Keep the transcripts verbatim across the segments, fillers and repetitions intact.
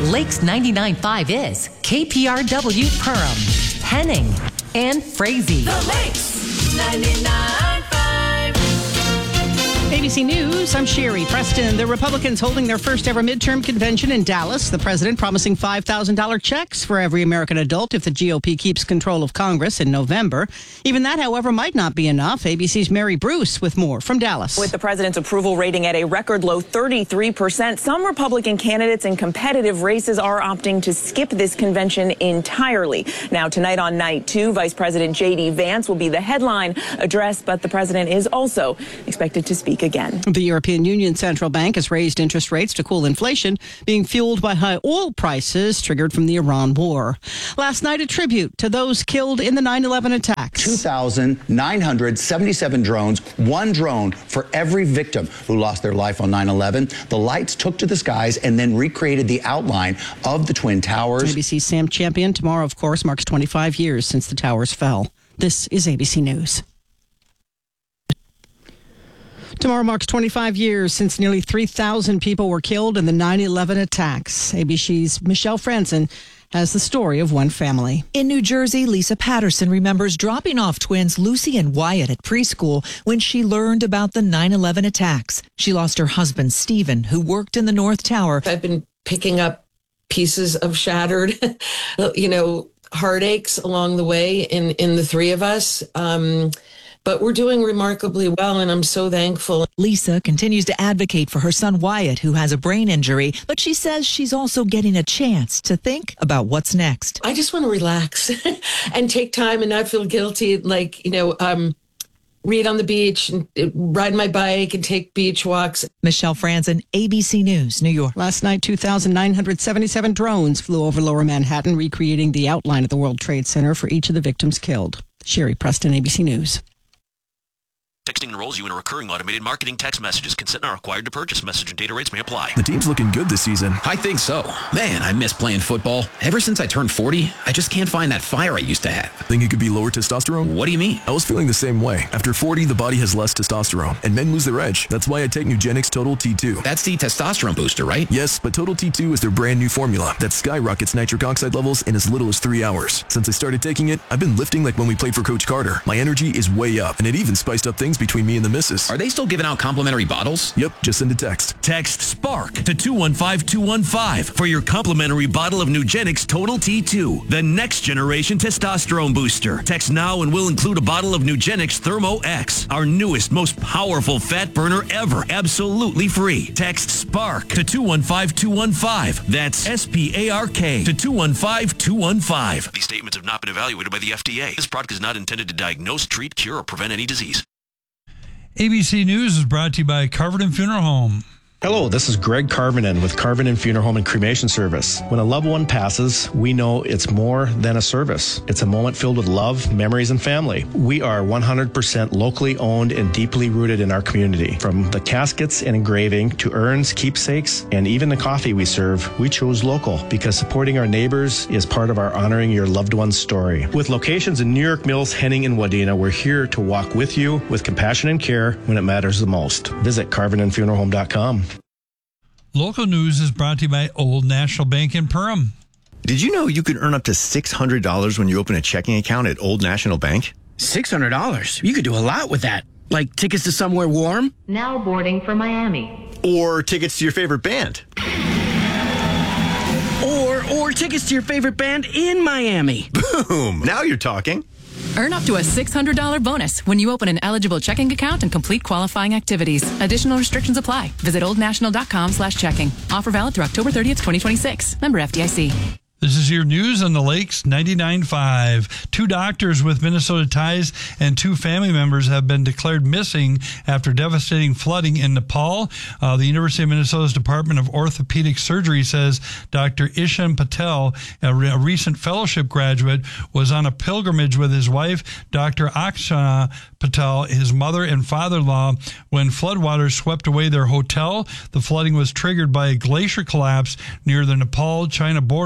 Lakes ninety-nine point five is K P R W Perham, Henning, and Frazee. The Lakes ninety-nine point five. A B C News, I'm Sherry Preston. The Republicans holding their first ever midterm convention in Dallas. The president promising five thousand dollars checks for every American adult if the G O P keeps control of Congress in November. Even that, however, might not be enough. A B C's Mary Bruce with more from Dallas. With the president's approval rating at a record low thirty-three percent, some Republican candidates in competitive races are opting to skip this convention entirely. Now, tonight on night two, Vice President J D Vance will be the headline address, but the president is also expected to speak again. The European Union Central Bank has raised interest rates to cool inflation, being fueled by high oil prices triggered from the Iran war. Last night, a tribute to those killed in the nine eleven attacks. two thousand nine hundred seventy-seven drones, one drone for every victim who lost their life on nine eleven. The lights took to the skies and then recreated the outline of the Twin Towers. A B C's Sam Champion. Tomorrow, of course, marks twenty-five years since the towers fell. This is A B C News. Tomorrow marks twenty-five years since nearly three thousand people were killed in the nine eleven attacks. A B C's Michelle Franzen has the story of one family. In New Jersey, Lisa Patterson remembers dropping off twins Lucy and Wyatt at preschool when she learned about the nine eleven attacks. She lost her husband, Stephen, who worked in the North Tower. I've been picking up pieces of shattered, you know, heartaches along the way in, in the three of us. Um, But we're doing remarkably well, and I'm so thankful. Lisa continues to advocate for her son Wyatt, who has a brain injury, but she says she's also getting a chance to think about what's next. I just want to relax and take time and not feel guilty, like, you know, um, read on the beach and ride my bike and take beach walks. Michelle Franzen, A B C News, New York. Last night, two thousand nine hundred seventy-seven drones flew over Lower Manhattan, recreating the outline of the World Trade Center for each of the victims killed. Sherry Preston, A B C News. Texting enrolls you in a recurring automated marketing text messages. Consent not required to purchase. Message and data rates may apply. The team's looking good this season. I think so. Man, I miss playing football. Ever since I turned forty, I just can't find that fire I used to have. Think it could be lower testosterone? What do you mean? I was feeling the same way. After forty, the body has less testosterone, and men lose their edge. That's why I take Nugenix Total T two. That's the testosterone booster, right? Yes, but Total T two is their brand new formula that skyrockets nitric oxide levels in as little as three hours. Since I started taking it, I've been lifting like when we played for Coach Carter. My energy is way up, and it even spiced up things between me and the missus. Are they still giving out complimentary bottles? Yep, just send a text. Text SPARK to two one five two one five for your complimentary bottle of Nugenix Total T two, the next generation testosterone booster. Text now and we'll include a bottle of Nugenix Thermo X, our newest, most powerful fat burner ever, absolutely free. Text SPARK to two one five two one five. That's S P A R K to two one five two one five. These statements have not been evaluated by the F D A. This product is not intended to diagnose, treat, cure, or prevent any disease. A B C News is brought to you by Carvenden Funeral Home. Hello, this is Greg Carvenden with Carvenden Funeral Home and Cremation Service. When a loved one passes, we know it's more than a service. It's a moment filled with love, memories, and family. We are one hundred percent locally owned and deeply rooted in our community. From the caskets and engraving to urns, keepsakes, and even the coffee we serve, we chose local because supporting our neighbors is part of our honoring your loved one's story. With locations in New York Mills, Henning, and Wadena, we're here to walk with you with compassion and care when it matters the most. Visit carvenden funeral home dot com. Local news is brought to you by Old National Bank in Perham. Did you know you could earn up to six hundred dollars when you open a checking account at Old National Bank? six hundred dollars? You could do a lot with that. Like tickets to somewhere warm? Now boarding for Miami. Or tickets to your favorite band. Or, or tickets to your favorite band in Miami. Boom! Now you're talking. Earn up to a six hundred dollars bonus when you open an eligible checking account and complete qualifying activities. Additional restrictions apply. Visit oldnational.com slash checking. Offer valid through October thirtieth, twenty twenty-six. Member F D I C. This is your news on the Lakes ninety-nine point five. Two doctors with Minnesota ties and two family members have been declared missing after devastating flooding in Nepal. Uh, the University of Minnesota's Department of Orthopedic Surgery says Doctor Ishan Patel, a, re- a recent fellowship graduate, was on a pilgrimage with his wife, Doctor Akshana Patel, his mother and father-in-law, when floodwaters swept away their hotel. The flooding was triggered by a glacier collapse near the Nepal-China border on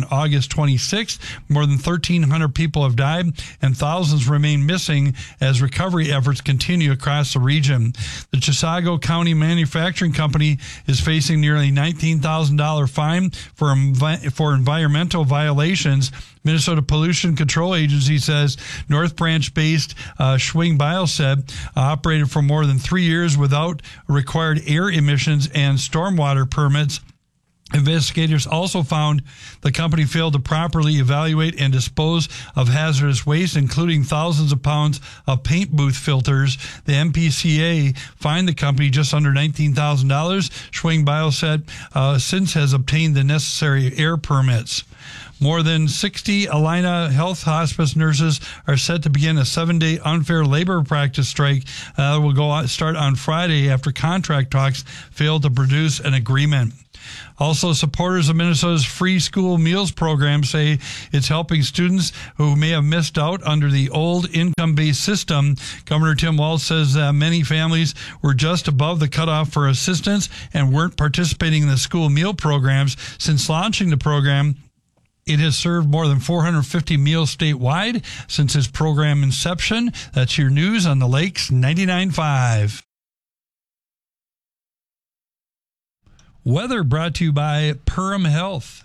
August twenty-sixth. More than thirteen hundred people have died and thousands remain missing as recovery efforts continue across the region. The Chisago County Manufacturing Company is facing nearly nineteen thousand dollars fine for, envi- for environmental violations. Minnesota Pollution Control Agency says North Branch-based uh, Schwing Bioset uh, operated for more than three years without required air emissions and stormwater permits. Investigators also found the company failed to properly evaluate and dispose of hazardous waste, including thousands of pounds of paint booth filters. The M P C A fined the company just under nineteen thousand dollars. Schwing Bioset uh, since has obtained the necessary air permits. More than sixty Allina Health Hospice nurses are set to begin a seven-day unfair labor practice strike that uh, will go out, start on Friday after contract talks failed to produce an agreement. Also, supporters of Minnesota's free school meals program say it's helping students who may have missed out under the old income-based system. Governor Tim Walz says that many families were just above the cutoff for assistance and weren't participating in the school meal programs. Since launching the program, it has served more than four hundred fifty meals statewide since its program inception. That's your news on the Lakes ninety-nine point five. Weather brought to you by Perham Health.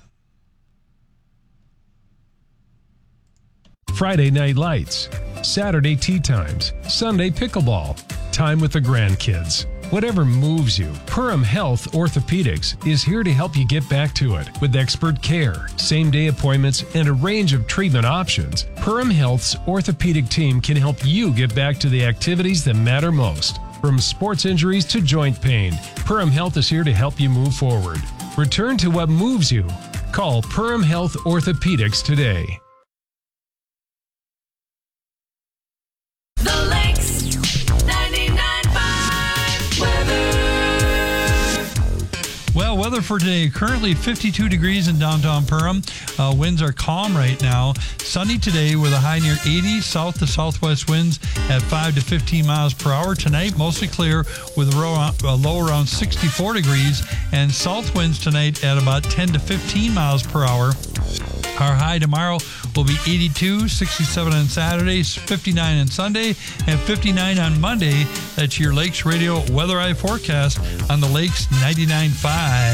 Friday night lights, Saturday tea times, Sunday pickleball, time with the grandkids. Whatever moves you, Perham Health Orthopedics is here to help you get back to it. With expert care, same-day appointments, and a range of treatment options, Perham Health's orthopedic team can help you get back to the activities that matter most. From sports injuries to joint pain, Perham Health is here to help you move forward. Return to what moves you. Call Perham Health Orthopedics today. The Lakes ninety-nine point five weather. Well, weather for today, currently fifty-two degrees in downtown Perham. Uh, winds are calm right now. Sunny today with a high near eighty, south to southwest winds at five to fifteen miles per hour. Tonight, mostly clear with a low around sixty-four degrees, and south winds tonight at about ten to fifteen miles per hour. Our high tomorrow will be eighty-two, sixty-seven on Saturday, fifty-nine on Sunday, and fifty-nine on Monday. That's your Lakes Radio Weather Eye forecast on the Lakes ninety-nine point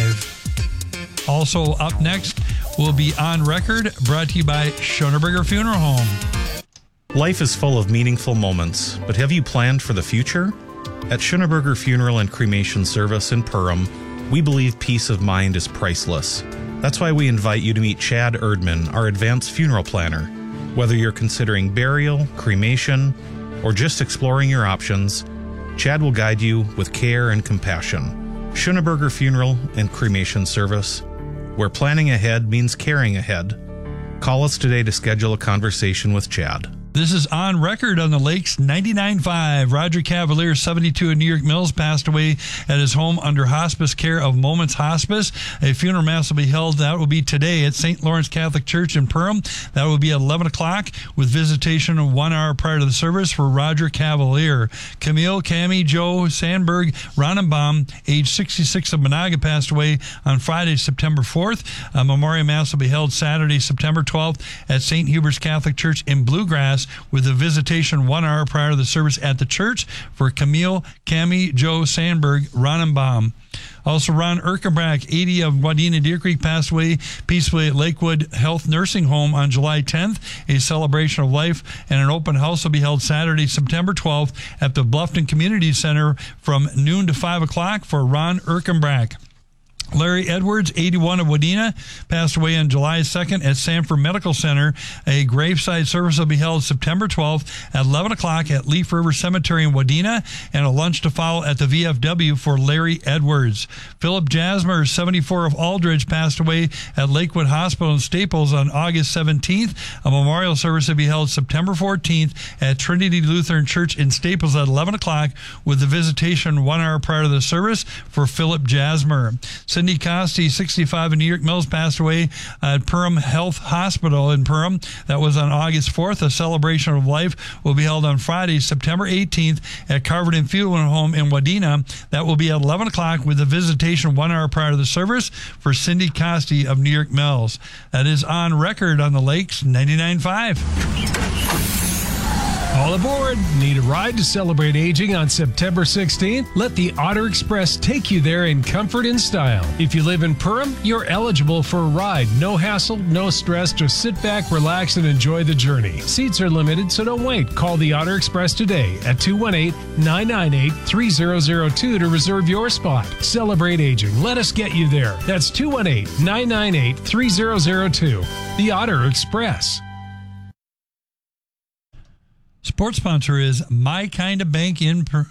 five. Also up next will be On Record, brought to you by Schoenberger Funeral Home. Life is full of meaningful moments, but have you planned for the future? At Schoenberger Funeral and Cremation Service in Perham, we believe peace of mind is priceless. That's why we invite you to meet Chad Erdman, our advanced funeral planner. Whether you're considering burial, cremation, or just exploring your options, Chad will guide you with care and compassion. Schoenberger Funeral and Cremation Service, where planning ahead means caring ahead. Call us today to schedule a conversation with Chad. This is On Record on the Lakes ninety-nine point five. Roger Cavalier, seventy-two, in New York Mills, passed away at his home under hospice care of Moments Hospice. A funeral mass will be held. That will be today at Saint Lawrence Catholic Church in Perham. That will be at eleven o'clock with visitation one hour prior to the service for Roger Cavalier. Camille, Cammy, Joe Sandberg, Ronenbaum, age sixty-six, of Monaga, passed away on Friday, September fourth. A memorial mass will be held Saturday, September twelfth at Saint Hubert's Catholic Church in Bluegrass, with a visitation one hour prior to the service at the church for Camille, Cammy, Joe Sandberg, Ronenbaum. Also, Ron Erkenbrack, eighty, of Wadena Deer Creek, passed away peacefully at Lakewood Health Nursing Home on July tenth. A celebration of life and an open house will be held Saturday, September twelfth at the Bluffton Community Center from noon to five o'clock for Ron Erkenbrack. Larry Edwards, eighty-one, of Wadena, passed away on July second at Sanford Medical Center. A graveside service will be held September twelfth at eleven o'clock at Leaf River Cemetery in Wadena, and a lunch to follow at the V F W for Larry Edwards. Philip Jasmer, seventy-four, of Aldridge, passed away at Lakewood Hospital in Staples on August seventeenth. A memorial service will be held September fourteenth at Trinity Lutheran Church in Staples at eleven o'clock with the visitation one hour prior to the service for Philip Jasmer. Cindy Costi, sixty-five, in New York Mills, passed away at Perham Health Hospital in Perham. That was on August fourth. A celebration of life will be held on Friday, September eighteenth at Carverton Funeral Home in Wadena. That will be at eleven o'clock with a visitation one hour prior to the service for Cindy Costi of New York Mills. That is on record on the Lakes ninety-nine point five. All aboard! Need a ride to celebrate aging on September sixteenth? Let the Otter Express take you there in comfort and style. If you live in Perham, you're eligible for a ride. No hassle, no stress. Just sit back, relax, and enjoy the journey. Seats are limited, so don't wait. Call the Otter Express today at two one eight, nine nine eight, three zero zero two to reserve your spot. Celebrate aging. Let us get you there. That's two one eight, nine nine eight, three zero zero two. The Otter Express. Sports sponsor is My Kind of Bank in Per-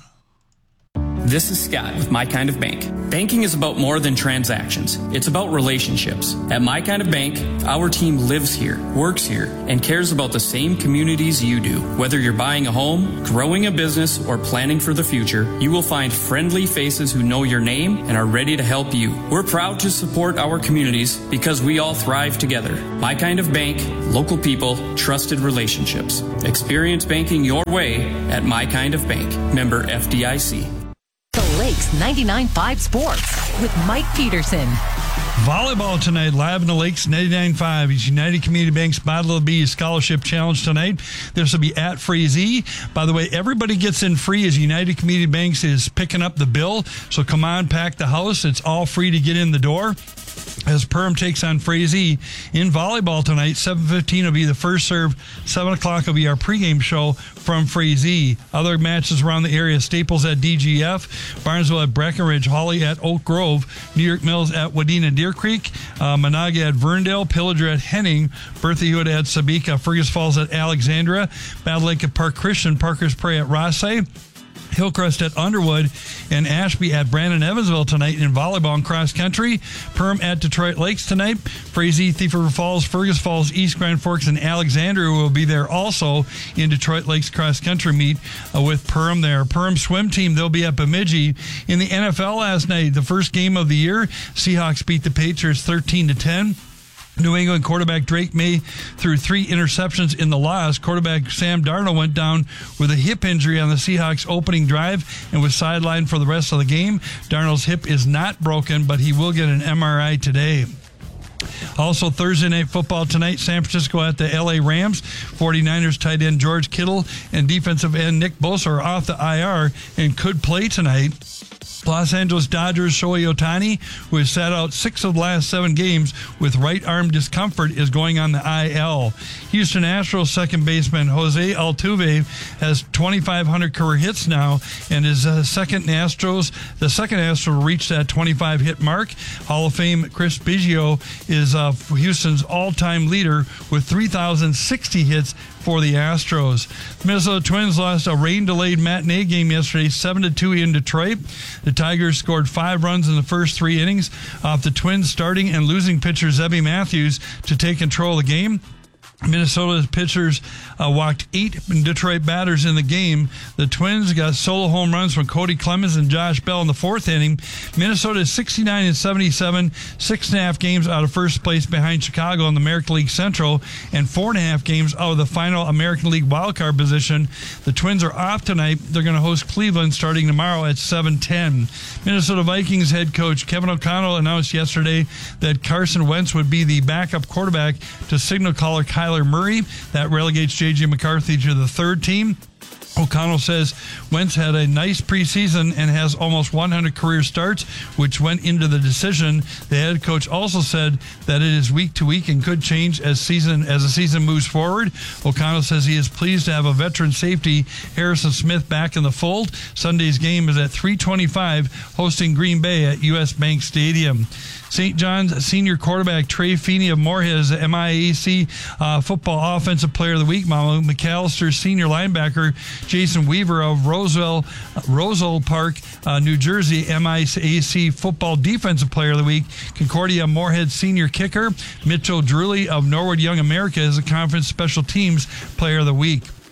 This is Scott with My Kind of Bank. Banking is about more than transactions. It's about relationships. At My Kind of Bank, our team lives here, works here, and cares about the same communities you do. Whether you're buying a home, growing a business, or planning for the future, you will find friendly faces who know your name and are ready to help you. We're proud to support our communities because we all thrive together. My Kind of Bank, local people, trusted relationships. Experience banking your way at My Kind of Bank. Member F D I C. The Lakes ninety-nine point five Sports with Mike Peterson. Volleyball tonight, live in the Lakes ninety-nine point five. It's United Community Bank's Battle of the Bees Scholarship Challenge tonight. This will be at Frazee. By the way, everybody gets in free as United Community Banks is picking up the bill. So come on, pack the house. It's all free to get in the door. As Perham takes on Frazee in volleyball tonight, seven fifteen will be the first serve. seven o'clock will be our pregame show from Frazee. Other matches around the area, Staples at D G F, Barnesville at Breckenridge, Hawley at Oak Grove, New York Mills at Wadena Deer Creek, uh, Monaga at Verndale, Pillager at Henning, Bertha at Sabika, Fergus Falls at Alexandra, Battle Lake at Park Christian, Parker's Prairie at Rossay, Hillcrest at Underwood, and Ashby at Brandon Evansville tonight in volleyball and cross country. Perham at Detroit Lakes tonight. Frazee, Thief River Falls, Fergus Falls, East Grand Forks, and Alexandria will be there also in Detroit Lakes cross country meet uh, with Perham there. Perham swim team, they'll be at Bemidji. In the N F L last night, the first game of the year, Seahawks beat the Patriots thirteen to ten. New England quarterback Drake May threw three interceptions in the loss. Quarterback Sam Darnold went down with a hip injury on the Seahawks opening drive and was sidelined for the rest of the game. Darnold's hip is not broken, but he will get an M R I today. Also, Thursday Night Football tonight, San Francisco at the L A Rams. forty-niners tight end George Kittle and defensive end Nick Bosa are off the I R and could play tonight. Los Angeles Dodgers Shohei Ohtani, who has sat out six of the last seven games with right arm discomfort, is going on the I L. Houston Astros second baseman Jose Altuve has twenty-five hundred career hits now and is uh, second Astros, the second Astro to reach that twenty-five hit mark. Hall of Fame Chris Biggio is uh, Houston's all-time leader with three thousand sixty hits for the Astros. The Minnesota Twins lost a rain-delayed matinee game yesterday, seven to two in Detroit. The Tigers scored five runs in the first three innings off the Twins starting and losing pitcher Zebby Matthews to take control of the game. Minnesota's pitchers uh, walked eight Detroit batters in the game. The Twins got solo home runs from Cody Clemens and Josh Bell in the fourth inning. Minnesota is sixty-nine and seventy-seven, six and a half games out of first place behind Chicago in the American League Central, and four and a half games out of the final American League wildcard position. The Twins are off tonight. They're going to host Cleveland starting tomorrow at seven ten. Minnesota Vikings head coach Kevin O'Connell announced yesterday that Carson Wentz would be the backup quarterback to signal caller Kyler Murray. That relegates J J McCarthy to the third team. O'Connell says Wentz had a nice preseason and has almost one hundred career starts, which went into the decision. The head coach also said that it is week to week and could change as season as the season moves forward. O'Connell says he is pleased to have a veteran safety, Harrison Smith, back in the fold. Sunday's game is at three twenty-five, hosting Green Bay at U S Bank Stadium. Saint John's senior quarterback Trey Feeney of Moorhead is the M I A C uh, Football Offensive Player of the Week. Mama McAllister's senior linebacker Jason Weaver of Roswell, uh, Roselle Park, uh, New Jersey, M I A C Football Defensive Player of the Week. Concordia Moorhead senior kicker Mitchell Drewley of Norwood Young America is the Conference Special Teams Player of the Week.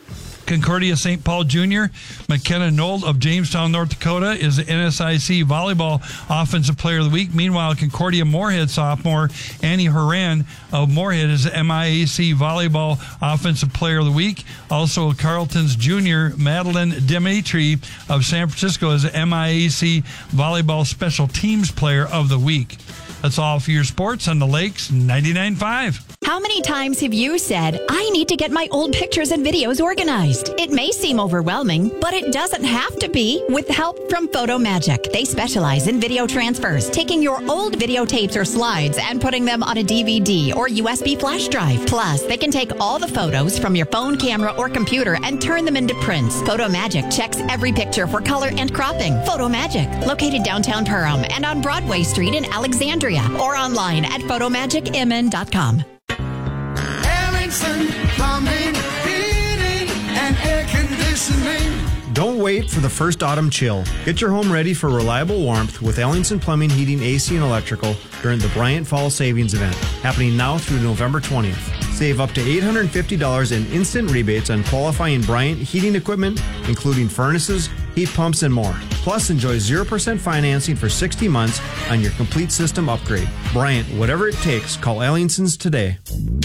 Concordia Saint Paul Junior McKenna Knoll of Jamestown, North Dakota is the N S I C Volleyball Offensive Player of the Week. Meanwhile, Concordia Moorhead sophomore Annie Horan of Moorhead is the M I A C Volleyball Offensive Player of the Week. Also, Carleton's junior Madeline Dimitri of San Francisco is the M I A C Volleyball Special Teams Player of the Week. That's all for your sports on the Lakes ninety-nine point five. How many times have you said, I need to get my old pictures and videos organized? It may seem overwhelming, but it doesn't have to be with help from PhotoMagic. They specialize in video transfers, taking your old videotapes or slides and putting them on a D V D or U S B flash drive. Plus, they can take all the photos from your phone camera or computer and turn them into prints. PhotoMagic checks every picture for color and cropping. PhotoMagic, located downtown Durham and on Broadway Street in Alexandria, or online at photomagic m n dot com. Ellingson Plumbing, Heating, and Air Conditioning. Don't wait for the first autumn chill. Get your home ready for reliable warmth with Ellingson Plumbing, Heating, A C, and Electrical during the Bryant Fall Savings Event, happening now through November twentieth. Save up to eight hundred fifty dollars in instant rebates on qualifying Bryant heating equipment, including furnaces, heat pumps, and more. Plus, enjoy zero percent financing for sixty months on your complete system upgrade. Bryant, whatever it takes, call Ellingson's today.